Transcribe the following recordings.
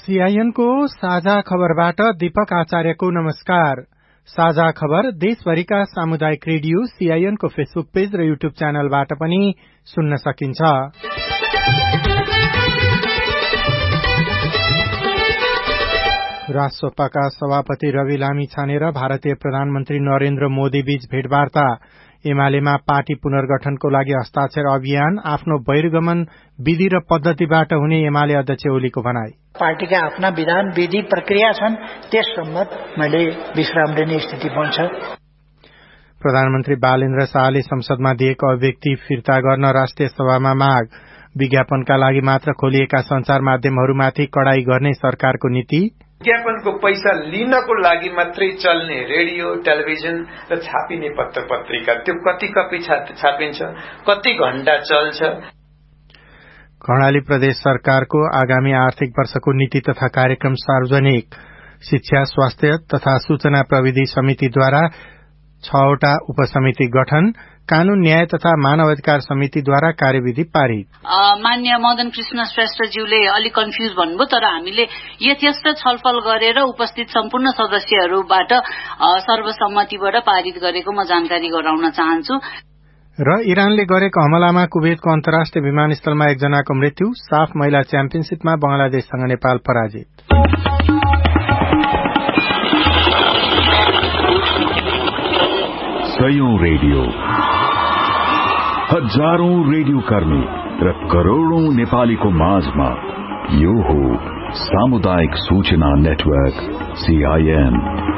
CIN को साझा खबरबाट दीपक आचार्यको नमस्कार। साझा खबर देशभरिका सामुदायिक रेडियो सीआईएन को फेसबुक पेज र युट्युब च्यानलबाट पनि सुन्न सकिन्छ। राष्ट्रसभाका सभापति रवि लामिछाने र भारतीय प्रधानमन्त्री नरेन्द्र मोदी बीच भेटवार्ता। एमालेमा पार्टी पुनर्गठनको लागि हस्ताक्षर अभियान आफ्नो बहिर्गमन विधि र पद्धतिबाट हुने एमाले अध्यक्ष ओलीको भनाई। पार्टीका आफ्ना विधान विधि प्रक्रिया छन्, त्यस सम्बन्ध मैले विश्राम लिने स्थिति बन्छ। प्रधानमन्त्री बालेन्द्र शाहले संसदमा दिएको अभिव्यक्ति फिर्ता गर्न राष्ट्रिय सभामा माग। विज्ञापनका लागि मात्र खोलिएका संचार माध्यमहरूमाथि कडाई गर्ने सरकारको नीति। विज्ञापनको पैसा लिनको लागि मात्रै चल्ने रेडियो, टेलिभिजन र छापिने पत्र पत्रिका त्यो कति कपी छापिन्छ, कति घण्टा चल्छ। कर्णाली प्रदेश सरकारको आगामी आर्थिक वर्षको नीति तथा कार्यक्रम सार्वजनिक। शिक्षा, स्वास्थ्य तथा सूचना प्रविधि समितिद्वारा 6वटा उपसमिति गठन। कानून, न्याय तथा मानव अधिकार समितिद्वारा कार्यविधि पारित। मान्य मदन कृष्ण श्रेष्ठज्यूले अलि कन्फ्युज भन्नुभयो, तर हामीले यथेष्ट छलफल गरेर उपस्थित सम्पूर्ण सदस्यहरूबाट सर्वसम्मतिबाट पारित गरेको म जानकारी गराउन चाहन्छु। र इरानले गरेको हमलामा कुवेतको अन्तर्राष्ट्रिय विमानस्थलमा एकजनाको मृत्यु। साफ महिला च्याम्पियनशीपमा बंगलादेशसँग नेपाल पराजित। सयौं रेडियो, हजारौं रेडियो कर्मी र करोड़ौं नेपालीको माझमा यो हो सामुदायिक सूचना नेटवर्क सीआईएन।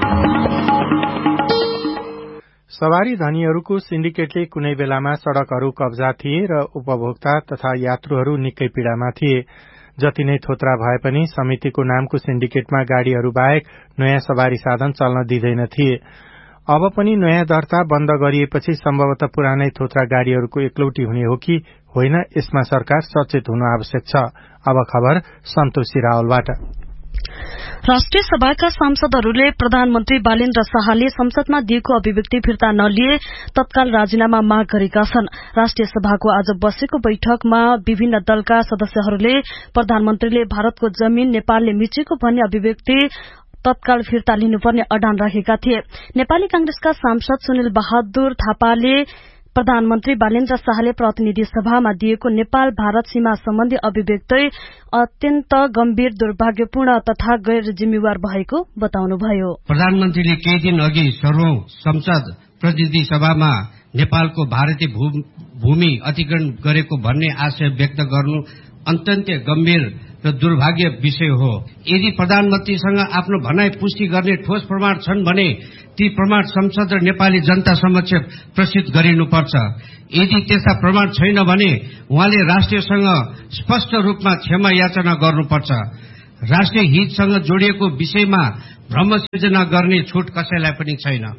सवारी धनीहरूको सिन्डिकेटले कुनै बेलामा सड़कहरू कब्जा थिए र उपभोक्ता तथा यात्रुहरू निकै पीड़ामा थिए। जति नै थोत्रा भए पनि समितिको नामको सिन्डिकेटमा गाड़ीहरू बाहेक नयाँ सवारी साधन चल्न दिँदैन थिए। अब पनि नयाँ दर्ता बन्द गरिएपछि सम्भवतः पुरानै थोत्रा गाड़ीहरूको एकलौटी हुने हो कि होइन, यसमा सरकार सचेत हुनु आवश्यक छ। अब खबर सन्तोषी रावलबाट। राष्ट्रिय सभाका सांसदहरूले प्रधानमन्त्री बालेन्द्र शाहले संसदमा दिएको अभिव्यक्ति फिर्ता नलिए तत्काल राजीनामा माग गरेका छन्। राष्ट्रिय सभाको आज बसेको बैठकमा विभिन्न दलका सदस्यहरूले प्रधानमन्त्रीले भारतको जमीन नेपालले मिचेको भन्ने अभिव्यक्ति तत्काल फिर्ता लिनुपर्ने अडान राखेका थिए। नेपाली कांग्रेसका सांसद सुनिल बहादुर थापाले प्रधानमन्त्री बालेन्द्र शाहले प्रतिनिधि सभामा दिएको नेपाल भारत सीमा सम्बन्धी अभिव्यक्ति अत्यन्त गम्भीर, दुर्भाग्यपूर्ण तथा गैर जिम्मेवार भएको बताउनुभयो। प्रधानमन्त्रीले केही दिन अघि सर्वौं संसद प्रतिनिधि सभामा नेपालको भारतीय भूमि अधिग्रहण गरेको भन्ने आशय व्यक्त गर्नु अत्यन्त गम्भीर र दुर्भाग्य विषय हो। यदि प्रधानमन्त्रीसँग आफ्नो भनाई पुष्टि गर्ने ठोस प्रमाण छन् भने ती प्रमाण संसद र नेपाली जनता समक्ष प्रस्तुत गरिनुपर्छ। यदि त्यस्ता प्रमाण छैन भने उहाँले राष्ट्रसँग स्पष्ट रूपमा क्षमा याचना गर्नुपर्छ। राष्ट्रिय हितसँग जोडिएको विषयमा भ्रम सृजना गर्ने छुट कसैलाई पनि छैन।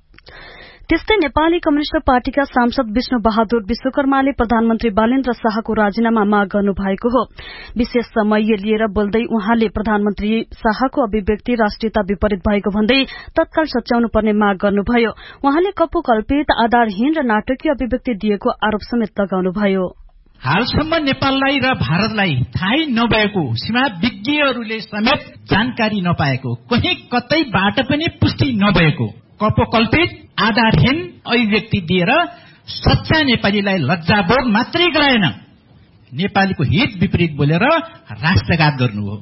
त्यस्तै नेपाली कम्युनिष्ट पार्टीका सांसद विष्णु बहादुर विश्वकर्माले प्रधानमन्त्री बालेन्द्र शाहको राजीनामा माग गर्नु भएको हो। विशेष समय लिएर बोल्दै उहाँले प्रधानमन्त्री शाहको अभिव्यक्ति राष्ट्रियता विपरीत भएको भन्दै तत्काल सच्याउनु पर्ने माग गर्नुभयो। उहाँले कपोकल्पित, आधारहीन र नाटकीय अभिव्यक्ति दिएको आरोप समेत लगाउनुभयो। हालसम्म नेपाललाई र भारतलाई थाहै नभएको, सीमा विज्ञहरूले समेत जानकारी नपाएको, कहीँ कतैबाट पनि पुष्टि नभएको कपोकल्पित, आधारहीन अभिव्यक्ति दिएर सच्चा नेपालीलाई लज्जाबोध मात्रै गराएन, नेपालीको हित विपरीत बोलेर राष्ट्रघात गर्नु हो।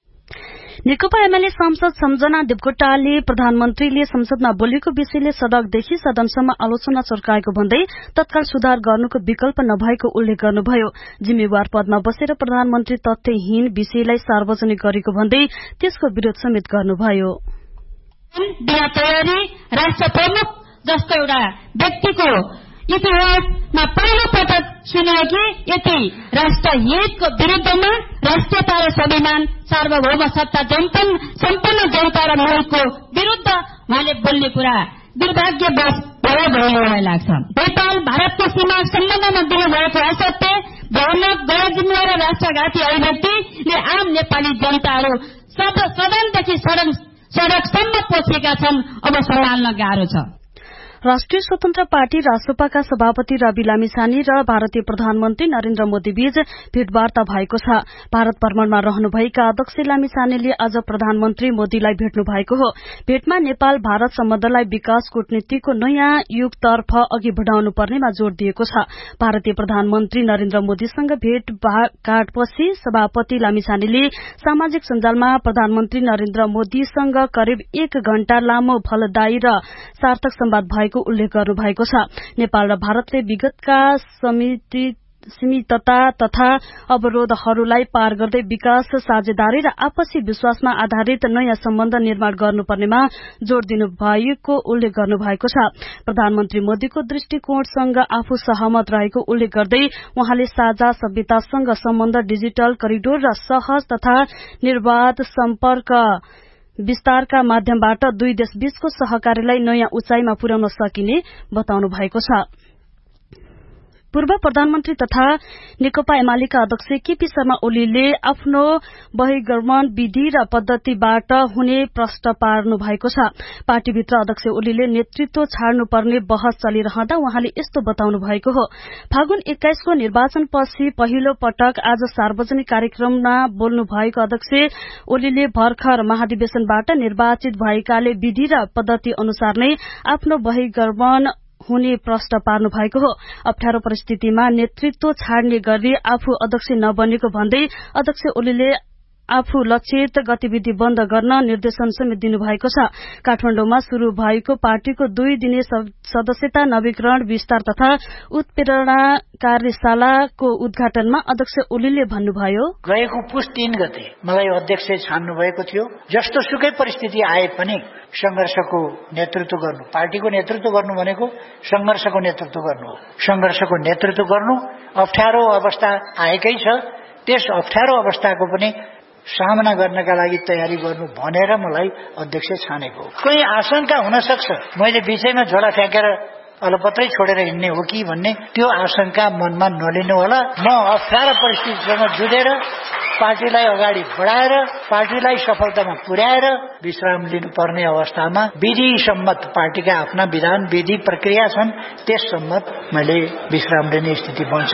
नेकपा एमाले सांसद सम्झना देवकोटाले प्रधानमन्त्रीले संसदमा बोलेको विषयले सड़कदेखि सदनसम्म आलोचना चर्काएको भन्दै तत्काल सुधार गर्नुको विकल्प नभएको उल्लेख गर्नुभयो। जिम्मेवार पदमा बसेर प्रधानमन्त्री तथ्यहीन विषयलाई सार्वजनिक गरेको भन्दै त्यसको विरोध समेत गर्नुभयो। बिना तयारी राष्ट्र प्रमुख जस्तो एउटा व्यक्तिको इतिहासमा पहिलो पटक सुनियो कि यति राष्ट्र हितको विरुद्धमा राष्ट्रियता र स्वाभिमान, सार्वभौम सत्ता सम्पूर्ण जनता र मुलुकको विरुद्ध उहाँले बोल्ने कुरा दुर्भाग्यवश भयो भन्ने मलाई लाग्छ। नेपाल भारतको सीमा सम्बन्धमा दिनुभएको असत्य, भयानक, गैर जिम्मेवार राष्ट्रघाती अभिव्यक्तिले आम नेपाली जनताहरू सदनदेखि सड़कसम्म पसेका छन्। अब सम्हाल्न गाह्रो छ। राष्ट्रिय स्वतन्त्र पार्टी रासपाका सभापति रवि लामिछाने र भारतीय प्रधानमन्त्री नरेन्द्र मोदी बीच भेटवार्ता भएको छ। भारत भ्रमणमा रहनुभएका अध्यक्ष लामिछानेले आज प्रधानमन्त्री मोदीलाई भेट्नु भएको हो। भेटमा नेपाल भारत सम्बन्धलाई विकास कूटनीतिको नयाँ युगतर्फ अघि बढ़ाउनु पर्नेमा जोड़ दिएको छ। भारतीय प्रधानमन्त्री नरेन्द्र मोदीसँग भेटघाटपछि सभापति लामिछानेले सामाजिक सञ्जालमा प्रधानमन्त्री नरेन्द्र मोदीसँग करिब 1 घण्टा लामो फलदायी र सार्थक संवाद भएको उल्लेख गर्नु भएको छ। नेपाल र भारतले विगतका सीमितता तथा अवरोधहरूलाई पार गर्दै विकास साझेदारी र आपसी विश्वासमा आधारित नयाँ सम्बन्ध निर्माण गर्नुपर्नेमा जोड़ दिनु भएको उल्लेख गर्नु भएको छ। प्रधानमन्त्री मोदीको दृष्टिकोणसँग आफू सहमत रहेको उल्लेख गर्दै उहाँले साझा सभ्यतासँग सम्बन्ध, डिजिटल करिडोर र सहज तथा निर्वाध सम्पर्क विस्तारका माध्यमबाट दुई देशबीचको सहकार्यलाई नयाँ उचाइमा पुर्याउन सकिने बताउनु भएको छ। पूर्व प्रधानमन्त्री तथा नेकपा एमालेका अध्यक्ष केपी शर्मा ओलीले आफ्नो बहिर्गमन विधि र पद्धतिबाट हुने प्रश्न पार्नु भएको छ। पार्टीभित्र अध्यक्ष ओलीले नेतृत्व छाड्नुपर्ने बहस चलिरहँदा उहाँले यस्तो बताउनु भएको हो। फागुन 21 को निर्वाचनपछि पहिलो पटक आज सार्वजनिक कार्यक्रममा बोल्नु भएको अध्यक्ष ओलीले भर्खर महाधिवेशनबाट निर्वाचित भएकाले विधि र पद्धति अनुसार नै आफ्नो बहिर्गमन हुने प्रश्न पार्नु भएको हो। अप्ठ्यारो परिस्थितिमा नेतृत्व छाड्ने गरी आफू अध्यक्ष नबनेको भन्दै अध्यक्ष ओलीले आफू लक्षित गतिविधि बन्द गर्न निर्देशन समेत दिनुभएको छ। काठमाडौँमा शुरू भएको पार्टीको 2 दिने सदस्यता नवीकरण विस्तार तथा उत्प्रेरणा कार्यशालाको उद्घाटनमा अध्यक्ष ओलीले भन्नुभयो, गएको पुस 3 गते मलाई अध्यक्ष छान्नु भएको थियो। जस्तो सुकै परिस्थिति आए पनि संघर्षको नेतृत्व गर्नु, पार्टीको नेतृत्व गर्नु भनेको संघर्षको नेतृत्व गर्नु हो। संघर्षको नेतृत्व गर्नु, अप्ठ्यारो अवस्था आएकै छ, त्यस अप्ठ्यारो अवस्थाको पनि सामना गर्नका लागि तयारी गर्नु भनेर मलाई अध्यक्ष छानेको। कहीं आशंका हुन सक्छ मैले बीचैमा झोला फ्याँकेर अलपत्रै छोडेर हिँड्ने हो कि भन्ने, त्यो आशंका मनमा नलिनु होला। म अप्ठ्यारो परिस्थितिसँग जुझेर पार्टीलाई अगाडि बढाएर पार्टीलाई सफलतामा पुर्याएर विश्राम लिनुपर्ने अवस्थामा विधि सम्मत पार्टीका आफ्ना विधान विधि प्रक्रिया छन्, त्यस सम्मत मैले विश्राम लिने स्थिति बन्छ।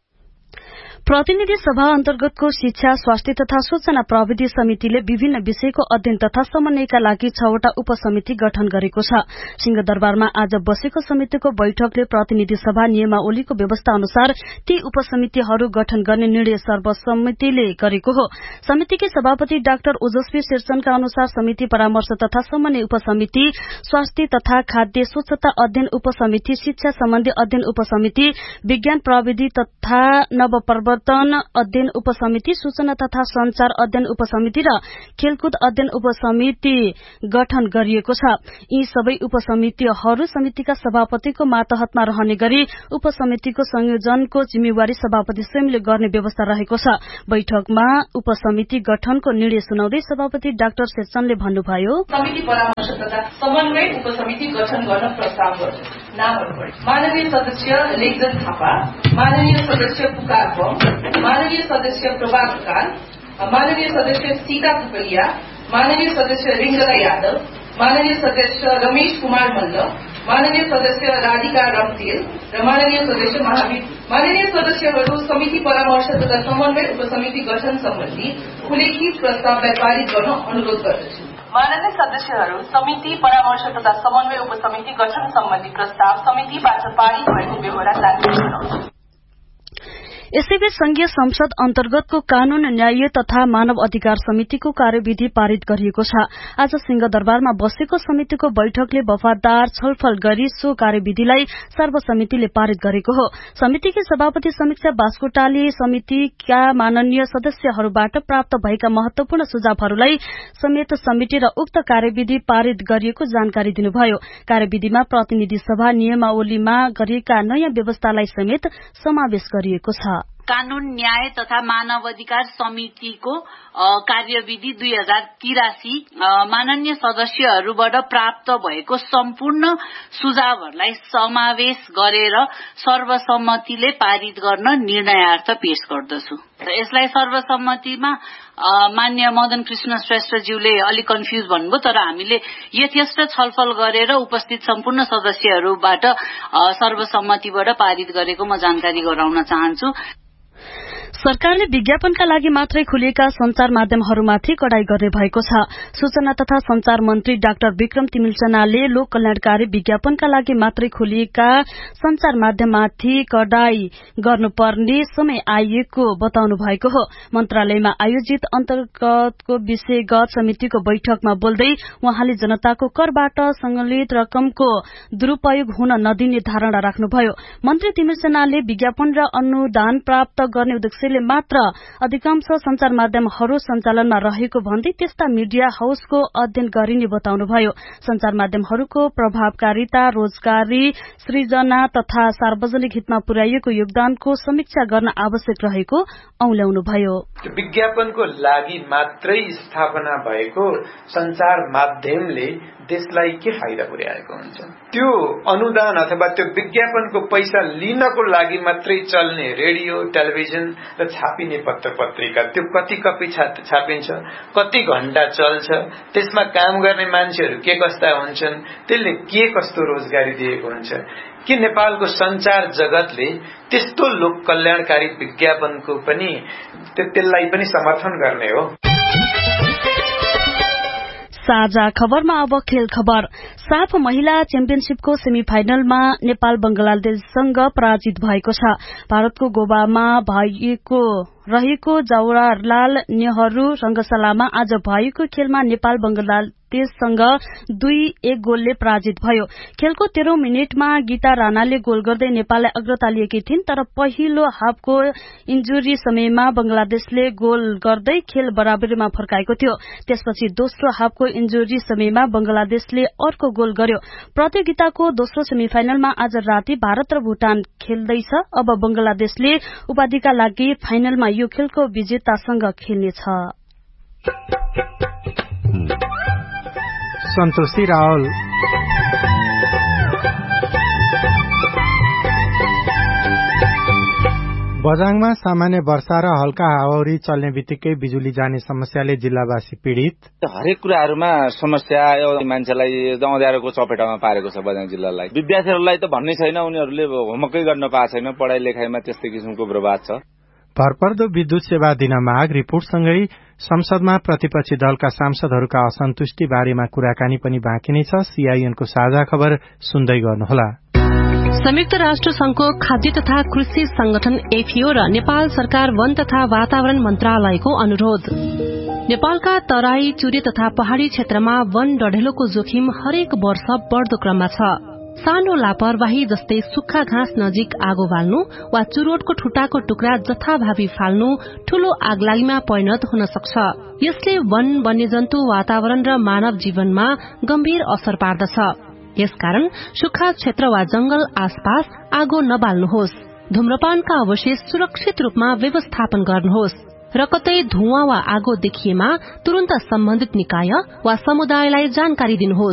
प्रतिनिधि सभा अन्तर्गतको शिक्षा, स्वास्थ्य तथा सूचना प्रविधि समितिले विभिन्न विषयको अध्ययन तथा समन्वयका लागि 6वटा उपसमिति गठन गरेको छ। सिंहदरबारमा आज बसेको समितिको बैठकले प्रतिनिधि सभा नियमावलीको व्यवस्था अनुसार ती उपसमितिहरू गठन गर्ने निर्णय सर्वसम्मतिले गरेको हो। समितिकी सभापति डाक्टर ओजस्वी शेरचनका अनुसार समिति परामर्श तथा समन्वय उपसमिति, स्वास्थ्य तथा खाद्य स्वच्छता अध्ययन उपसमिति, शिक्षा सम्बन्धी अध्ययन उपसमिति, विज्ञान प्रविधि तथा नवप्रवर्तन अध्ययन उपसमिति, सूचना तथा संचार अध्ययन उपसमिति र खेलकुद अध्ययन उपसमिति गठन गरिएको छ। यी सबै उपसमितिहरू समितिका सभापतिको मातहतमा रहने गरी उपसमितिको संयोजनको जिम्मेवारी सभापति स्वयंले गर्ने व्यवस्था रहेको छ। बैठकमा उपसमिति गठनको निर्णय सुनाउँदै सभापति डाक्टर शेरचनले भन्नुभयो, समिति परामर्श तथा समन्वय उपसमिति गठन गर्न प्रस्ताव गर्छ। नामहरू माननीय सदस्य लेखजन थापा, माननीय सदस्य पुकार बम, माननीय सदस्य प्रभात काल, माननीय सदस्य सीता थपलिया, माननीय सदस्य रिंगला यादव, माननीय सदस्य रमेश कुमार मल्ल, माननीय सदस्य राधिका रम्तेल र माननीय सदस्य महावीर। माननीय सदस्यहरू समिति परामर्श तथा समन्वय उपसमिति गठन सम्बन्धी उल्लेखित प्रस्तावलाई पारित गर्न अनुरोध गर्दछु। माननीय सदस्यहरू समिति परामर्श तथा समन्वय उपसमिति गठन सम्बन्धी प्रस्ताव समितिबाट पारित भएको बेहोरा जारी। यसैबीच संघीय संसद अन्तर्गतको कानून, न्याय तथा मानव अधिकार समितिको कार्यविधि पारित गरिएको छ। आज सिंहदरबारमा बसेको समितिको बैठकले वफादार छलफल गरी सो कार्यविधिलाई सर्वसम्मतिले पारित गरेको हो। समितिकी सभापति समीक्षा बास्कोटाले समितिका माननीय सदस्यहरूबाट प्राप्त भएका महत्वपूर्ण सुझावहरूलाई समेत समेटेर उक्त कार्यविधि पारित गरिएको जानकारी दिनुभयो। कार्यविधिमा प्रतिनिधि सभा नियमावलीमा गरिएका नयाँ व्यवस्थालाई समेत समावेश गरिएको छ। कानून, न्याय तथा मानव अधिकार समितिको कार्यविधि 2083 माननीय सदस्यहरूबाट प्राप्त भएको सम्पूर्ण सुझावहरूलाई समावेश गरेर सर्वसम्मतिले पारित गर्न निर्णयार्थ पेश गर्दछु। यसलाई सर्वसम्मतिमा मान्य मदन कृष्ण श्रेष्ठज्यूले अलिक कन्फ्युज भन्नुभयो, तर हामीले यथेष्ट छलफल गरेर उपस्थित सम्पूर्ण सदस्यहरूबाट सर्वसम्मतिबाट पारित गरेको म जानकारी गराउन चाहन्छु। सरकारले विज्ञापनका लागि मात्रै खुलिएका संचार माध्यमहरूमाथि कडाई गर्ने भएको छ। सूचना तथा संचार मन्त्री डाक्टर विक्रम तिमिल्चनाले लोक कल्याणकारी विज्ञापनका लागि मात्रै खुलिएका संचार माध्यममाथि कडाई गर्नुपर्ने समय आइएको बताउनु भएको हो। मन्त्रालयमा आयोजित अन्तर्गतको विषयगत समितिको बैठकमा बोल्दै उहाँले जनताको करबाट संग्रहित रकमको दुरूपयोग हुन नदिने धारणा राख्नुभयो। मन्त्री तिमिल्चनाले विज्ञापन र अनुदान प्राप्त गर्ने उद्देश्यले मात्र अधिकांश संचार माध्यमहरू सञ्चालनमा रहेको भन्दै त्यस्ता मिडिया हाउसको अध्ययन गरिने बताउनुभयो। संचार माध्यमहरूको प्रभावकारिता, रोजगारी सृजना तथा सार्वजनिक हितमा पुर्याइएको योगदानको समीक्षा गर्न आवश्यक रहेको औल्याउनुभयो। विज्ञापनको लागि मात्रै स्थापना भएको संचार माध्यमले देशलाई के फाइदा पुर्याएको हुन्छ? त्यो अनुदान अथवा त्यो विज्ञापनको पैसा लिनको लागि मात्रै चल्ने रेडियो, टेलिभिजन र छापिने पत्र पत्रिका, त्यो कति कपी छापिन्छ, कति घण्टा चल्छ, त्यसमा काम गर्ने मान्छेहरू के कस्ता हुन्छन्, त्यसले के कस्तो रोजगारी दिएको हुन्छ? के नेपालको संचार जगतले त्यस्तो लोक कल्याणकारी विज्ञापनको पनि त्यसलाई पनि समर्थन गर्ने हो? साझा खबरमा अब खेल खबर। साफ महिला च्याम्पियनशीपको सेमी फाइनलमा नेपाल बंगलादेशसँग पराजित भएको छ। भारतको गोवामा रहेको जवाहरलाल नेहरू रंगशालामा आज भएको खेलमा नेपाल बंगलादेशसँग 2-1 गोलले पराजित भयो। खेलको 13औं मिनेटमा गीता राणाले गोल गर्दै नेपाललाई अग्रता लिएकी थिइन्, तर पहिलो हाफको इन्जुरी समयमा बंगलादेशले गोल गर्दै खेल बराबरीमा फर्काएको थियो। त्यसपछि दोस्रो हाफको इन्जुरी समयमा बंगलादेशले अर्को गोल गर्यो। प्रतियोगिताको दोस्रो सेमिफाइनलमा आज राति भारत र भूटान खेल्दैछ। अब बंगलादेशले उपाधिका लागि फाइनलमा यो खेलको विजेतासँग खेल्नेछ। सन्तोषी रावल। बझाङमा सामान्य वर्षा र हल्का हावाहुरी चल्ने बित्तिकै बिजुली जाने समस्याले जिल्लावासी पीड़ित। हरेक कुराहरूमा समस्या मान्छेलाई अँध्यारोको चपेटामा पारेको छ बझाङ जिल्लालाई। विद्यार्थीहरूलाई त भन्नै छैन, उनीहरूले होमवर्कै गर्न पाएको छैन। पढाइ लेखाइमा त्यस्तै किसिमको बर्बाद छ। भरपर्दो विद्युत सेवा दिन माग रिपोर्टसँगै संसदमा प्रतिपक्षी दलका सांसदहरूका असन्तुष्टि बारेमा कुराकानी पनि बाँकी नै छ। सीआईएनको साझा खबर सुन्दै गर्नुहोला। संयुक्त राष्ट्र संघको खाद्य तथा कृषि संगठन एफएओ र नेपाल सरकार वन तथा वातावरण मन्त्रालयको अनुरोध। नेपालका तराई, चुरे तथा पहाड़ी क्षेत्रमा वन डढेलोको जोखिम हरेक वर्ष बढ़दो क्रममा छ। सानो लापरवाही जस्तै सुक्खा घाँस नजिक आगो बाल्नु वा चुरोटको ठुटाको टुक्रा जथाभावी फाल्नु ठूलो आगलागीमा परिणत हुन सक्छ। यसले वन, वन्यजन्तु, वातावरण र मानव जीवनमा गम्भीर असर पार्दछ। यसकारण सुक्खा क्षेत्र वा जंगल आसपास आगो नबाल्नुहोस्। धूम्रपानका अवशेष सुरक्षित रूपमा व्यवस्थापन गर्नुहोस् र कतै धुवाँ वा आगो देखिएमा तुरन्त सम्बन्धित निकाय वा समुदायलाई जानकारी दिनुहोस्।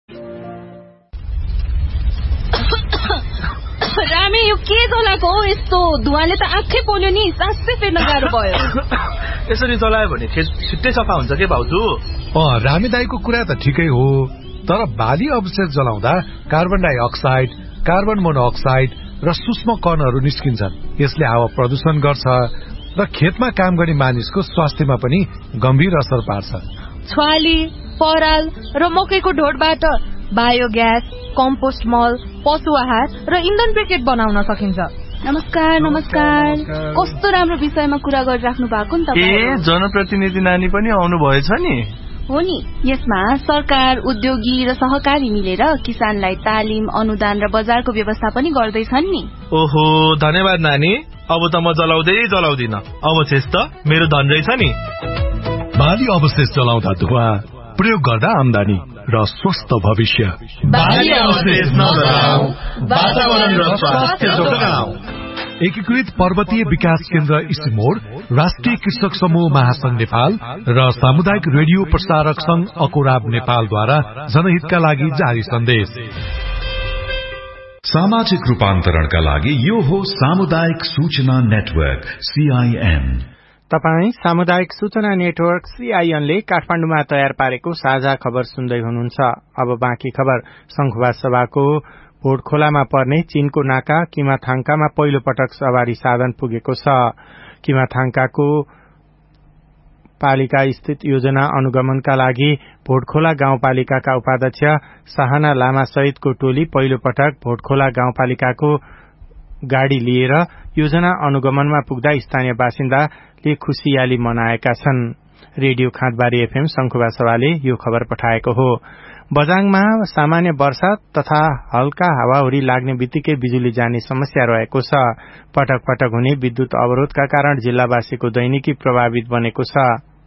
रामे, यो के जलाएको हो? यस्तो धुवाले त आँखै पोल्यो नि, सासै फेर्न गाह्रो भयो। यसरी जलायो भने खेत छिट्टै सफा हुन्छ के भाउजू? रामे दाईको कुरा त ठिकै हो, तर बाली अवशेष जलाउँदा कार्बन डाइअक्साइड, कार्बन मोनोअक्साइड र सूक्ष्म कणहरू निस्किन्छन्। यसले हावा प्रदूषण गर्छ र खेतमा काम गर्ने मानिसको स्वास्थ्यमा पनि गम्भीर असर पार्छ। छ्वाली, पराल र मकैको ढोडबाट बायोग्यास, कम्पोस्ट मल, पशु आहार र इन्धन ब्रिकेट बनाउन सकिन्छ। नमस्कार। नमस्कार। कस्तो राम्रो विषयमा कुरा गरिराख्नु भएको नि तपाईँ। जनप्रतिनिधि नानी पनि आउनु भएछ नि? हो नि। यसमा सरकार, उद्योगी र सहकारी मिलेर किसानलाई तालिम, अनुदान र बजारको व्यवस्था पनि गर्दैछन् नि। ओहो, धन्यवाद नानी। अब त म जलाउँदिन। अवशेष त मेरो धन रहेछ नि। बाली अवशेष जलाउँदा धुवा, प्रयोग गर्दा आमदानी र स्वस्थ भविष्य। बाली अवशेष नजलाऊ, वातावरण र स्वास्थ्य जोगाऊ। एकीकृत पर्वतीय विकास केन्द्र इसिमोर, राष्ट्रिय कृषक समूह महासंघ नेपाल र सामुदायिक रेडियो प्रसारक संघ अकोराब नेपालद्वारा जनहितका लागि जारी सन्देश। सामाजिक रूपान्तरणका लागि यो हो सामुदायिक सूचना नेटवर्क सीआईएन। तपाई सामुदायिक सूचना नेटवर्क CIN ले काठमाडौँमा तयार पारेको साझा खबर सुन्दै हुनुहुन्छ। अब बाँकी खबर। संखुवा सभाको भोटखोलामा पर्ने चीनको नाका किमाथाङकामा पहिलो पटक सवारी साधन पुगेको छ। किमाथाङकाको पालिका स्थित योजना अनुगमनका लागि भोटखोला गाउँपालिकाका उपाध्यक्ष साहना लामा सहितको टोली पहिलो पटक भोटखोला गाउँपालिकाको गाड़ी लिएर योजना अनुगमनमा पुग्दा स्थानीय बासिन्दाले खुशियाली मनाएका छन्। रेडियो खाँदबारी FM संखुवा सभाले यो खबर पठाएको हो। बजाङमा सामान्य वर्षा तथा हल्का हावाहुरी लाग्ने बित्तिकै बिजुली जाने समस्या रहेको छ। पटक पटक हुने विद्युत अवरोधका कारण जिल्लावासीको दैनिकी प्रभावित बनेको छ।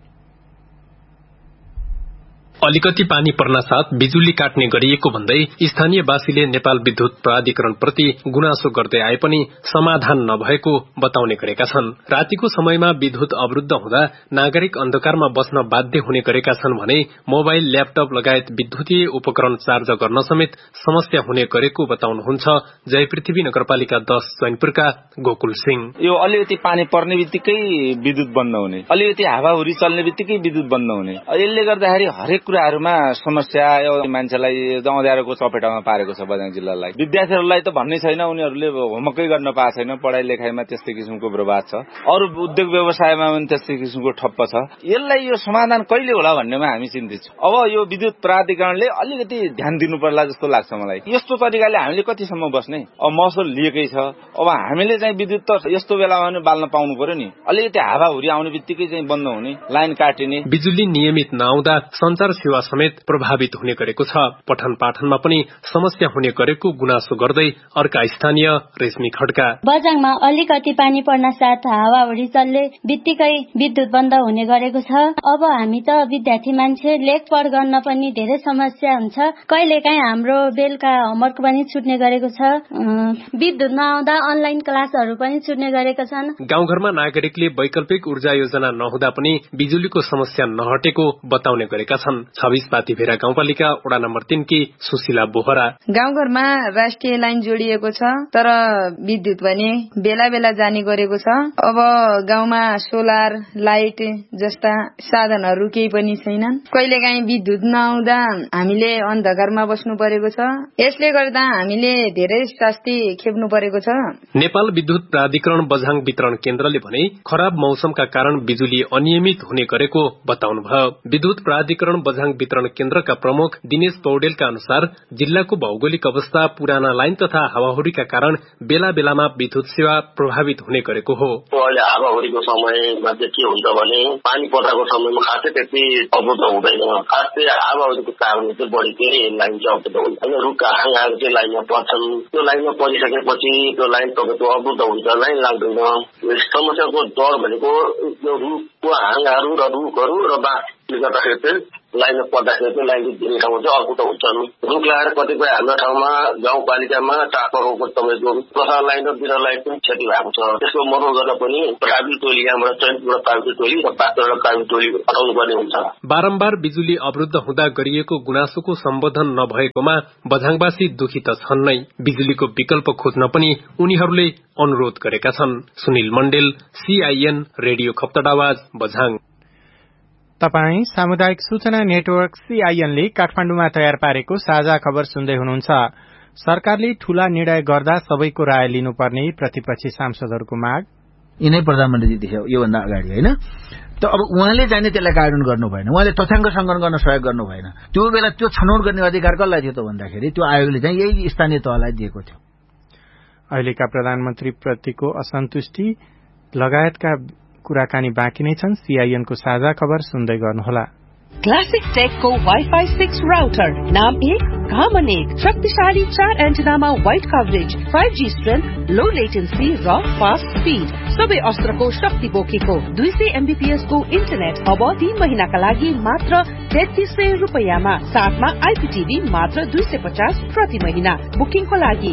अलिकति पानी पर्ना साथ बिजुली काट्ने गरिएको भन्दै स्थानीयवासीले नेपाल विद्युत प्राधिकरण प्रति गुनासो गर्दै आए पनि समाधान नभएको बताउने गरेका छन्। रातिको समयमा विद्युत अवरुद्ध हुँदा नागरिक अन्धकारमा बस्न बाध्य हुने गरेका छन् भने मोबाइल ल्यापटप लगायत विद्युतीय उपकरण चार्ज गर्न समेत समस्या हुने गरेको बताउनुहुन्छ जय पृथ्वी नगरपालिका 10 चैनपुरका गोकुल सिंह। यो अलिकति पानी पर्ने बित्तिकै विद्युत बन्द हुने, अलिकति हावाहुरी चल्ने बित्तिकै विद्युत बन्द हुने, यसले गर्दाखेरि हरेक कुराहरुमा समस्या यो मान्छेलाई अँध्यारोको चपेटामा पारेको छ। बझाङ जिल्लालाई विद्यार्थीहरूलाई त भन्नै छैन, उनीहरूले होमवर्कै गर्न पाएको छैन। पढाइ लेखाइमा त्यस्तै किसिमको बर्बाद छ, अरू उद्योग व्यवसायमा पनि त्यस्तै किसिमको ठप्प छ। यसलाई यो समाधान कहिले होला भन्नेमा हामी चिन्तित छौं। अब यो विद्युत प्राधिकरणले अलिकति ध्यान दिनु पर्ला जस्तो लाग्छ मलाई। यस्तो तरिकाले हामीले कतिसम्म बस्ने? अब महसुल लिएकै छ, अब हामीले चाहिँ विद्युत त यस्तो बेलामा पनि बाल्न पाउनु पर्यो नि। अलिकति हावाहुरी आउने बित्तिकै चाहिँ बन्द हुने, लाइन काटिने, बिजुली नियमित नआउँदा संचार सेवा समेत प्रभावित हुने गरेको छ। पठन पाठनमा पनि समस्या हुने गरेको गुनासो गर्दै अर्का स्थानीय रेशमी खड्का। बजाङमा अलिकति पानी पर्न साथ हावाहुरी चल्ने बित्तिकै विद्युत बन्द हुने गरेको छ। अब हामी त विद्यार्थी मान्छे, लेखपढ गर्न पनि धेरै समस्या हुन्छ। कहिलेकाहीँ हाम्रो बेलुका होमवर्क पनि छुट्ने गरेको छ। विद्युत नआउँदा अनलाइन क्लासहरू पनि छुट्ने गरेका छन्। गाउँघरमा नागरिकले वैकल्पिक ऊर्जा योजना नहुँदा पनि बिजुलीको समस्या नहटेको बताउने गरेका छन्। 26 पातीभेरा गाउँपालिका वडा नम्बर 3 की सुशीला बोहरा। गाउँघरमा राष्ट्रिय लाइन जोडिएको छ, तर विद्युत पनि बेला बेला जाने गरेको छ। अब गाउँमा सोलर लाइट जस्ता साधनहरू केही पनि छैनन्। कहिलेकाहीँ विद्युत नआउँदा हामीले अन्धकारमा बस्नु परेको छ। यसले गर्दा हामीले धेरै शास्ति खेप्नु परेको छ। नेपाल विद्युत प्राधिकरण बझाङ वितरण केन्द्रले भने खराब मौसमका कारण बिजुली अनियमित हुने गरेको बताउनुभयो। विद्युत प्राधिकरण बझाङ वितरण केन्द्रका प्रमुख दिनेश पौडेलका अनुसार जिल्लाको भौगोलिक अवस्था, पुराना लाइन तथा हावाहुरीका कारण बेला बेलामा विद्युत सेवा प्रभावित हुने गरेको हो। अहिले हावाहुरीको समयमा चाहिँ के हुन्छ भने पानी पर्दाको समयमा खासै त्यति अवरुद्ध हुँदैन। खास चाहिँ हावाहुरीको कारणले चाहिँ बढी चाहिँ लाइन चाहिँ अवरुद्ध हुन्छ। अनि रुखका हाँगाहरू चाहिँ लाइनमा पर्छन्। त्यो लाइनमा परिसकेपछि त्यो लाइन तपाईँको अवरुद्ध हुन्छ, लाइन लाग्दैन। समस्याको डर भनेको त्यो रुखको हाँगाहरू र रुखहरू र बाँसले गर्दाखेरि चाहिँ लाइनमा पर्दाखेरि चाहिँ लाइन दिने ठाउँमा चाहिँ अवरुद्ध हुन्छन्। रुख लगाएर कतिपय हाम्रो ठाउँमा गाउँपालिकामा ट्रान्सफर्मरको तपाईँको प्रसार लाइन र बिना लाइन पनि क्षति भएको छ। त्यसको मर्मत गर्न पनि प्राविधिक टोली, यहाँबाट चैनपुर प्राविधिक टोली र पात्रबाट प्राविधिक टोली पठाउनु पर्ने हुन्छ। बारम्बार बिजुली अवरुद्ध हुँदा गरिएको गुनासोको सम्बोधन नभएकोमा बझाङवासी दुखी त छन् नै, बिजुलीको विकल्प खोज्न पनि उनीहरूले अनुरोध गरेका छन्। Sunil मण्डेल, CIN radio खप्तडावाज, Bajhang. तपाई सामुदायिक सूचना नेटवर्क CIN ले काठमाडौँमा तयार पारेको साझा खबर सुन्दै हुनुहुन्छ। सरकारले ठूला निर्णय गर्दा सबैको राय लिनुपर्ने प्रतिपक्षी सांसदहरूको माग। यिनै प्रधानमन्त्रीजी देख्यो योभन्दा अगाडि, होइन? त अब उहाँले चाहिँ त्यसलाई कार्यान्वयन गर्नु भएन, उहाँले तथ्याङ्क संकलन गर्न सहयोग गर्नु भएन। त्यो बेला त्यो छनौट गर्ने अधिकार कसलाई थियो त भन्दाखेरि त्यो आयोगले चाहिँ यही स्थानीय तहलाई दिएको थियो। अहिलेका प्रधानमन्त्री प्रतिको असन्तुष्टि लगायतका कुराकानी बाँकी नै छन्। CIN को साझा खबर सुन्दै गर्नुहोला। क्लासिक टेकको वाइफाई 6 राउटर, नाम 1 काम 1, शक्तिशाली 4 एन्टेनामा वाइड कभरेज, 5G स्ट्रेन्थ, लो लेटेन्सी र फास्ट स्पीड, सबै अस्त्रको शक्ति बोकेको 200 MBPS को इन्टरनेट अब 3 महिनाका लागि मात्र 3300 रुपैयाँमा, साथमा IPTV मात्र 250 प्रति महिना। बुकिङको लागि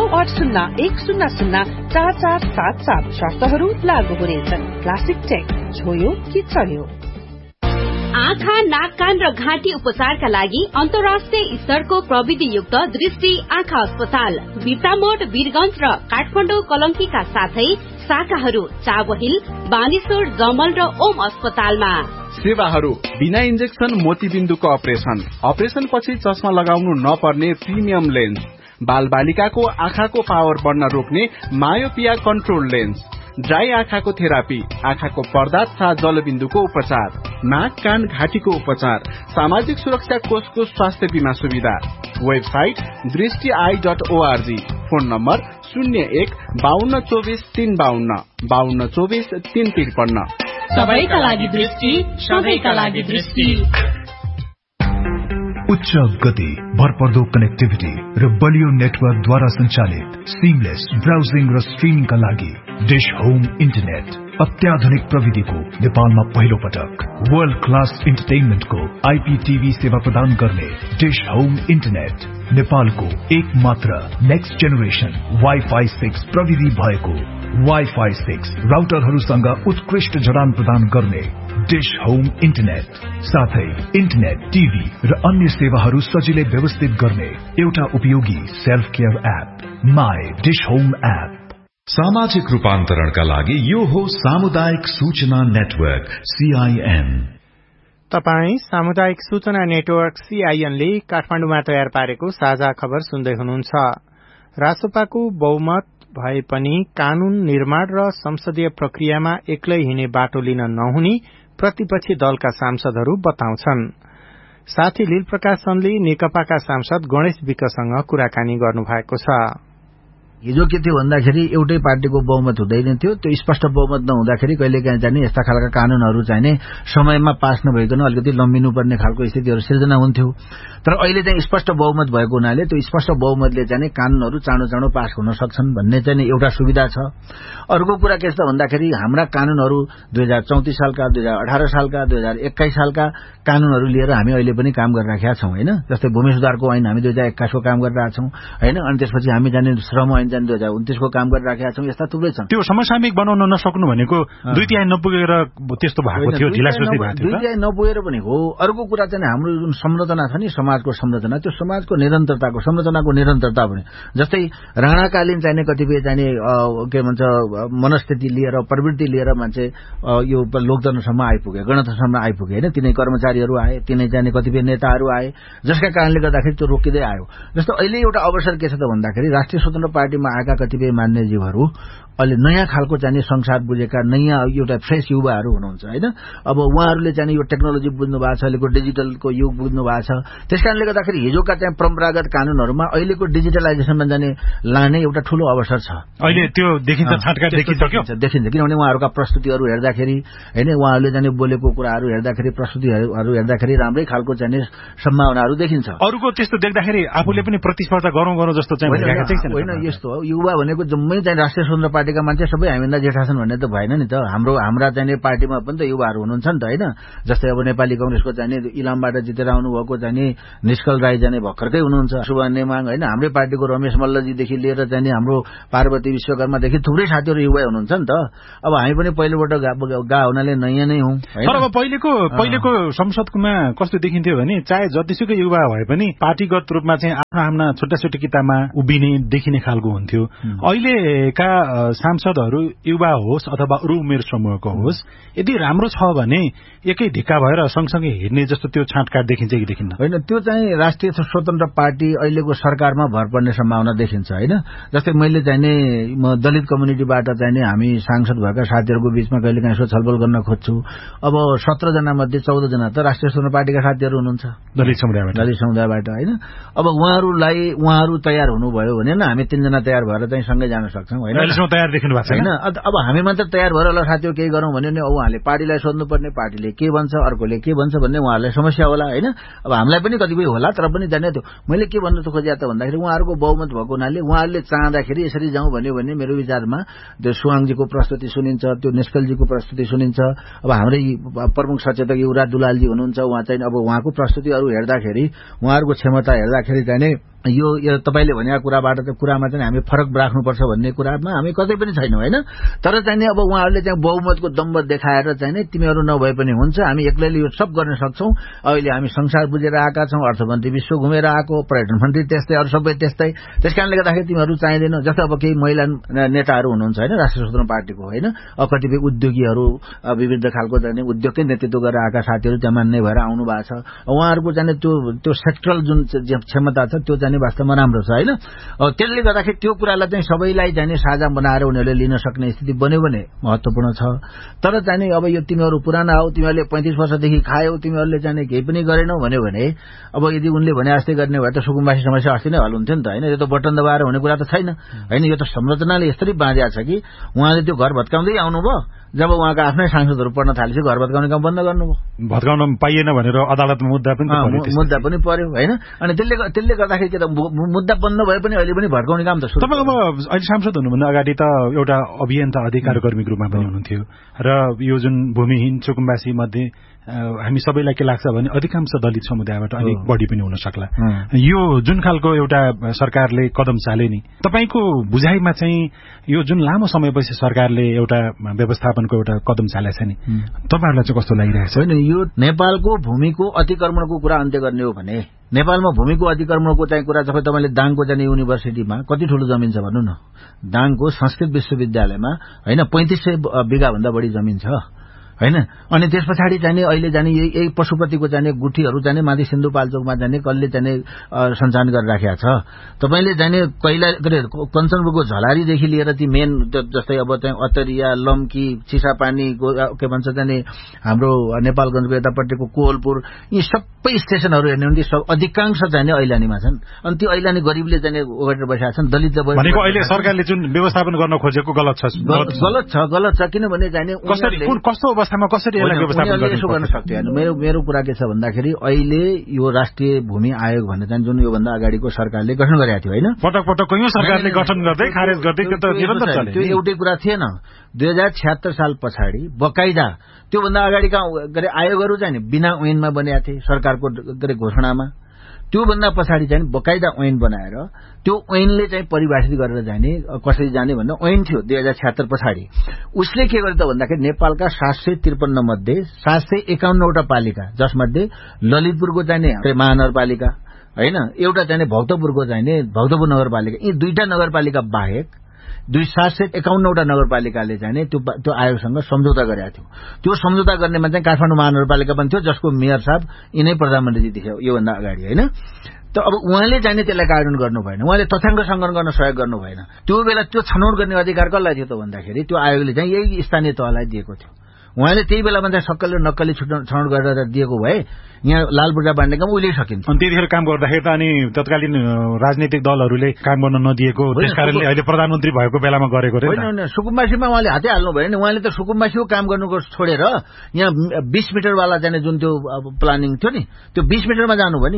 9801004477, शर्तहरू लागू हुनेछन्। क्लासिक टेक, छोयो कि चल्यो। आँखा, नाक, कान र घाँटी उपचारका लागि अन्तर्राष्ट्रिय स्तरको प्रविधियुक्त दृष्टि आँखा अस्पताल बिर्तामोड, वीरगंज र काठमाडौँ कलंकीका साथै शाखाहरू चाबहिल, बानेश्वर, जमल र ओम अस्पतालमा। सेवाहरू बिना इन्जेक्सन मोतीबिन्दुको अपरेसन पछि चस्मा लगाउनु नपर्ने प्रिमियम लेन्स, बाल बालिकाको आँखाको पावर बढ्न रोक्ने मायोपिया कन्ट्रोल लेन्स, ड्राई आँखाको थेरापी, आँखाको पर्दा तथा जलबिन्दुको उपचार, नाक कान घाँटीको उपचार, सामाजिक सुरक्षा कोषको स्वास्थ्य बीमा सुविधा। Website दृष्टि.org, phone number 01-5224-352, 5224-353। सबैका लागि दृष्टि, सबैका लागि दृष्टि। उच्च गति, भरपर्दो कनेक्टिभिटी र बलियो नेटवर्कद्वारा सञ्चालित सिमलेस ब्राउजिङ र स्ट्रिमिङका लागि डिश होम इन्टरनेट। अत्याधुनिक प्रविधिको नेपालमा पहिलो पटक वर्ल्ड क्लास इन्टरटेनमेन्टको आइपीटीभी सेवा प्रदान गर्ने डिश होम इन्टरनेट नेपालको एक मात्र नेक्स्ट जेनेरेसन वाइफाई 6 प्रविधि भएको वाइफाई 6 राउटरहरूसँग उत्कृष्ट जडान प्रदान गर्ने डिश होम इन्टरनेट, साथै इन्टरनेट, टिभी र अन्य सेवाहरू सजिलै व्यवस्थित गर्ने एउटा उपयोगी self care app my dish home app. सामाजिक रूपान्तरणका लागि यो हो सामुदायिक सूचना नेटवर्क CIN। तपाई सामुदायिक सूचना नेटवर्क CIN ले काठमाडौँमा तयार पारेको साझा खबर सुन्दै हुनुहुन्छ। रासोपाको बहुमत भए पनि कानून निर्माण र संसदीय प्रक्रियामा एक्लै हिँड्ने बाटो लिन नहुने प्रतिपक्षी दलका सांसदहरू बताउँछन्। साथी लील प्रकाशनले नेकपाका सांसद गणेश विकसँग कुराकानी गर्नुभएको छ। हिजो के थियो भन्दाखेरि एउटै पार्टीको बहुमत हुँदैन थियो, त्यो स्पष्ट बहुमत नहुँदाखेरि कहिलेकाहीँ चाहिँ यस्ता खालका कानूनहरू चाहिँ समयमा पास नभइकन अलिकति लम्बिनुपर्ने खालको स्थितिहरू सिर्जना हुन्थ्यो। तर अहिले चाहिँ स्पष्ट बहुमत भएको हुनाले त्यो स्पष्ट बहुमतले चाहिँ कानूनहरू चाँडो चाँडो पास हुन सक्छन् भन्ने चाहिँ एउटा सुविधा छ। अर्को कुरा के छ भन्दाखेरि हाम्रा कानूनहरू 2034 सालका, 2018 सालका, 2021 सालका कानूनहरू लिएर हामी अहिले पनि काम गरिराखेका छौं हैन। जस्तै भूमि सुधारको ऐन हामी 2021 को काम गरिरहेका छौं हैन। अनि त्यसपछि हामी जाने श्रम ऐन 2029 को काम गरिराखेका छौं। यस्ता थुप्रै छन्। त्यो समसामयिक बनाउन नसक्नु भनेको 2/3 नपुगेर त्यस्तो भएको थियो, ढिलासुस्ती भएको थियो। 2/3 नपुगेर पनि हो। अर्को कुरा चाहिँ हाम्रो जुन संरचना छ नि, समाजको संरचना, त्यो समाजको निरन्तरताको संरचनाको निरन्तरता पनि जस्तै राणाकालीन चाहिने कतिपय चाहिने के भन्छ मनस्थिति लिएर प्रवृत्ति लिएर मान्छे यो लोकतन्त्रसम्म आइपुगे, गणतन्त्रसम्म आइपुगे हैन। तिनै कर्मचारीहरू आए, तिनै चाहिने कतिपय नेताहरू आए, जसका कारणले गर्दाखेरि त्यो रोकिँदै आयो। जस्तो अहिले एउटा अवसर के छ त भन्दाखेरि राष्ट्रिय स्वतन्त्र पार्टीमा आएका कतिपय मान्यजीवहरू अहिले नयाँ खालको चाहिँ संसार बुझेका नयाँ एउटा फ्रेश युवाहरू हुनुहुन्छ हैन। अब उहाँहरूले चाहिँ यो टेक्नोलोजी बुझ्नु भएको छ, अहिलेको डिजिटलको युग बुझ्नु भएको छ। त्यसकारणले गर्दाखेरि हिजोका चाहिँ परम्परागत कानूनहरूमा अहिलेको डिजिटलाइजेसनमा जाने लाने एउटा ठूलो अवसर छ। अहिले त्यो देखिन्छ, छाटकाट देखिन्छ किनभने उहाँहरूका प्रस्तुतिहरू हेर्दाखेरि हैन, उहाँहरूले जाने बोलेको कुराहरू हेर्दाखेरि, प्रस्तुतिहरू हेर्दाखेरि राम्रै खालको चाहिँ सम्भावनाहरू देखिन्छ। अरूको त्यस्तो देख्दाखेरि आफूले पनि प्रतिस्पर्धा गरौँ जस्तो चाहिँ होइन। यस्तो हो, युवा भनेको जम्मै चाहिँ राष्ट्रिय स्वतन्त्र पार्टीका मान्छे सबै हामीभन्दा जेठा छन् भन्ने त भएन नि त। हाम्रा चाहिँ पार्टीमा पनि त युवाहरू हुनुहुन्छ नि त हैन। जस्तै अब नेपाली कांग्रेसको चाहिँ इलामबाट जितेर आउनु भएको चाहिँ निष्कल राई जाने भर्खरकै हुनुहुन्छ, सुभाष नेमाङ हैन। हाम्रै पार्टीको रमेश मल्लजीदेखि लिएर चाहिँ हाम्रो पार्वती विश्वकर्मादेखि थुप्रै साथीहरू युवा हुनुहुन्छ नि त। अब हामी पनि पहिलोबाट गा हुनाले नयाँ नै हौं। तर अब पहिलेको संसदमा कस्तो देखिन्थ्यो भने चाहे जतिसुकै युवा भए पनि पार्टीगत रूपमा चाहिँ आफ्ना छुट्टा छुट्टी किताबमा उभिने देखिने खालको हुन्थ्यो। अहिलेका सांसदहरू युवा होस् अथवा अरू उमेर समूहको होस्, यदि राम्रो छ भने एकै ढिक्का भएर सँगसँगै हिँड्ने जस्तो त्यो छाँटकाट देखिन्छ कि देखिन्न? होइन, त्यो चाहिँ राष्ट्रिय स्वतन्त्र पार्टी अहिलेको सरकारमा भर पर्ने सम्भावना देखिन्छ हैन। जस्तै मैले चाहिँ म दलित कम्युनिटीबाट चाहिँ हामी सांसद भएका साथीहरूको बीचमा कहिलेकाहीँ यसो छलफल गर्न खोज्छु। अब 17 जना मध्ये 14 जना त राष्ट्रिय स्वतन्त्र पार्टीका साथीहरू हुनुहुन्छ, दलित समुदायबाट हैन। अब उहाँहरू तयार हुनुभयो भने हामी 3 जना तयार भएर चाहिँ सँगै जान सक्छौं हैन। तयार देखिनु भएको छैन। अब हामी मात्र तयार भएर ल साथीहरू केही गरौँ भन्यो भने उहाँले पार्टीलाई सोध्नुपर्ने, पार्टीले के भन्छ, अर्कोले के भन्छ भन्ने उहाँहरूलाई समस्या होला हैन। अब हामीलाई पनि कतिपय होला, तर पनि जाने त्यो मैले के भन्नु खोजेँ त भन्दाखेरि उहाँहरूको बहुमत भएको हुनाले उहाँहरूले चाहँदाखेरि यसरी जाउँ भन्यो भने मेरो विचारमा त्यो सुवाङजीको प्रस्तुति सुनिन्छ, त्यो निष्कलजीको प्रस्तुति सुनिन्छ। अब हाम्रै प्रमुख सचेतक युवराज दुलालजी हुनुहुन्छ, उहाँ चाहिँ अब उहाँको प्रस्तुतिहरू हेर्दाखेरि, उहाँहरूको क्षमता हेर्दाखेरि चाहिँ यो तपाईले भनेको कुरामा चाहिँ हामी हामी फरक राख्नुपर्छ भन्ने कुरामा हामी कतै पनि छैनौं हैन। तर चाहिँ नि अब उहाँहरूले चाहिँ बहुमतको दम्ब देखाएर चाहिँ नि तिमीहरू नभए पनि हुन्छ, हामी एक्लैले यो सब गर्न सक्छौं। अहिले हामी संसार बुझेर आएका छौं, अर्थमन्त्री विश्व घुमेर आएको, पर्यटन मन्त्री त्यस्तै, अरू सबै त्यस्तै। त्यसकारणले गर्दाखेरि तिमीहरू चाहिँदैन। जस्तो अब केही महिला नेताहरू हुनुहुन्छ हैन राष्ट्रिय स्वतन्त्र पार्टीको हैन, कतिपय उद्योगीहरू विविध खालको चाहिँ उद्योगकै नेतृत्व गरेर आएका साथीहरू त्यहाँ मान्ने भएर आउनु भएको छ। उहाँहरूको चाहिँ त्यो सेक्टरल जुन क्षमता छ त्यो चाहिँ वास्तवमा राम्रो छ हैन। त्यसले गर्दाखेरि त्यो कुरालाई चाहिँ सबैलाई चाहिँ साझा बनाएर उनीहरूले लिन सक्ने स्थिति बन्यो भने महत्त्वपूर्ण छ। तर चाहिँ अब यो तिमीहरू पुराना हो, तिमीहरूले 35 वर्षदेखि खायौ, तिमीहरूले चाहिँ केही पनि गरेनौ भन्यो भने अब यदि उनले भने जस्तै गर्ने भए त सुकुम्बासी समस्या अस्ति नै हल हुन्थ्यो नि त हैन। यो त बटन दबाएर हुने कुरा त छैन हैन। यो त संरचनाले यसरी बाँधिया छ कि उहाँले त्यो घर भत्काउँदै आउनुभयो, जब उहाँका आफ्नै सांसदहरू पढ्न थालेपछि घर भत्काउने काम बन्द गर्नुभयो। भत्काउन पाइएन भनेर अदालतमा मुद्दा पनि पर्यो हैन। अनि त्यसले गर्दाखेरि के त मुद्दा बन्द भए पनि अहिले पनि भत्काउने काम त सुरु। तपाईँ अब अहिले सांसद हुनुभन्दा अगाडि त एउटा अभियन्ता अधिकार कर्मीको रूपमा पनि हुनुहुन्थ्यो र यो जुन भूमिहीन सुकुम्बासी मध्ये हामी सबैलाई के लाग्छ भने अधिकांश दलित समुदायबाट अलिक बढी पनि हुन सक्ला। यो जुन खालको एउटा सरकारले कदम चाले नि, तपाईको बुझाइमा चाहिँ यो जुन लामो समयपछि सरकारले एउटा व्यवस्थापनको एउटा कदम चालेछ नि, तपाईहरुलाई चाहिँ कस्तो लागिरहेछ? हैन, यो नेपालको भूमिको अतिक्रमणको कुरा अन्त्य गर्ने हो भने नेपालमा भूमिको अतिक्रमणको चाहिँ कुरा जब तपाईले दाङको जाने युनिभर्सिटीमा कति ठूलो जमिन छ भन्नु न। दाङको संस्कृत विश्वविद्यालयमा हैन 3500 बिघा भन्दा बढी जमिन छ हैन। अनि त्यसपछि चाहिँ अहिले जाने यही पशुपतिको जाने गुठीहरू जाने माथि सिन्धुपाल्चोकमा जाने कसले जाने सञ्चालन गरेर राखेको छ। तपाईले जाने कैला कञ्चनपुरको झलारीदेखि लिएर ती मेन जस्तै अब चाहिँ अतरिया, लम्की, चिसापानी के भन्छ जाने हाम्रो नेपालगञ्जको यतापट्टिको कोहलपुर, यी सबै स्टेशनहरू हेर्ने भने सब अधिकांश जाने ऐलानीमा छन्। अनि त्यो ऐलानी गरिबले जाने ओगटेर बसेका छन्। दलित भनेको अहिले सरकारले जुन व्यवस्थापन गर्न खोजेको गलत छ किनभने जाने कस्तो अवस्थामा कसरी यसलाई व्यवस्थापन गर्न सक्दैन। मेरो कुरा के छ भन्दाखेरि अहिले यो राष्ट्रिय भूमि आयोग भन्ने चाहिँ जुन योभन्दा अगाडिको सरकारले गठन गरेको थियो हैन, पटक पटक कयौं सरकारले गठन गर्दै खारेज गर्दै त्यो त निरन्तर चल्यो। त्यो एउटै कुरा थिएन। 2076 साल पछाडि बकाइदा त्योभन्दा अगाडिका आयोगहरू चाहिँ बिना ऐनमा बनेका थिए सरकारको घोषणामा। त्योभन्दा पछाडि चाहिँ बकाइदा ऐन बनाएर त्यो ऐनले चाहिँ परिभाषित गरेर जाने कसरी जाने भन्ने ऐन थियो 2076 पछाडि। उसले के गर्यो त भन्दाखेरि नेपालका 753 मध्ये 751 वटा पालिका, जसमध्ये ललितपुरको चाहिँ महानगरपालिका हैन, एउटा चाहिँ भक्तपुरको चाहिँ भक्तपुर नगरपालिका, यी दुईटा नगरपालिका बाहेक 751 वटा नगरपालिकाले चाहिँ त्यो आयोगसँग सम्झौता गरेका थियो। त्यो सम्झौता गर्नेमा चाहिँ काठमाडौँ महानगरपालिका पनि थियो, जसको मेयर साहब यिनै प्रधानमन्त्रीजी थियो योभन्दा अगाडि हैन। त अब उहाँले चाहिँ त्यसलाई कार्यान्वयन गर्नु भएन, उहाँले तथ्याङ्क संकलन गर्न सहयोग गर्नु भएन। त्यो बेला त्यो छनौट गर्ने अधिकार कसलाई थियो त भन्दाखेरि त्यो आयोगले चाहिँ यही स्थानीय तहलाई दिएको थियो। उहाँले त्यही बेलामा चाहिँ सक्कली नक्कली छनौट गरेर दिएको भए यहाँ लाल बुर्जा बाँड्ने काम उहिले सकिन्छ। अनि त्यतिखेर काम गर्दाखेरि त अनि तत्कालीन राजनीतिक दलहरूले काम गर्न नदिएको, त्यसकारणले अहिले प्रधानमन्त्री भएको बेलामा गरेको रे होइन। सुकुम्बासीमा उहाँले हातै हाल्नु भयो नि। उहाँले त सुकुम्बासीको काम गर्नुको छोडेर यहाँ 20 मिटरवाला जाने जुन त्यो प्लानिङ थियो नि, त्यो 20 मिटरमा जानु भयो नि।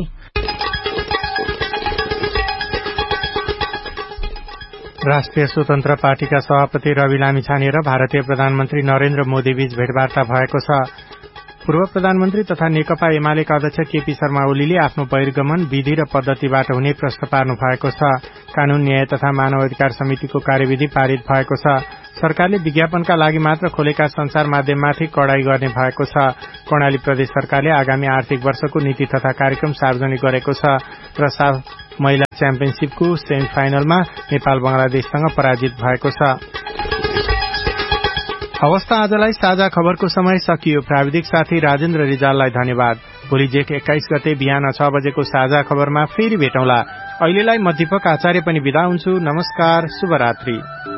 राष्ट्रिय स्वतन्त्र पार्टीका सभापति रवि लामिछाने र भारतीय प्रधानमन्त्री नरेन्द्र मोदी बीच भेटवार्ता भएको छ। पूर्व प्रधानमन्त्री तथा नेकपा एमालेका अध्यक्ष केपी शर्मा ओलीले आफ्नो बहिर्गमन विधि र पद्धतिबाट हुने प्रश्न पार्नु भएको छ। कानून न्याय तथा मानव अधिकार समितिको कार्यविधि पारित भएको छ। सरकारले विज्ञापनका लागि मात्र खोलेका संचार माध्यममाथि कडाई गर्ने भएको छ। कर्णाली प्रदेश सरकारले आगामी आर्थिक वर्षको नीति तथा कार्यक्रम सार्वजनिक गरेको छ र साफ महिला च्याम्पियनशीपको सेमी फाइनलमा नेपाल बंगलादेशसँग पराजित भएको छ। अवस्था आजलाई साझा खबरको समय सकियो। प्राविधिक साथी राजेन्द्र रिजाललाई धन्यवाद। भोलि जेठ 21 गते बिहान 6 बजेको साझा खबरमा फेरि भेटौँला। अहिलेलाई म दीपक आचार्य पनि बिदा हुन्छु। नमस्कार, शुभरात्रि।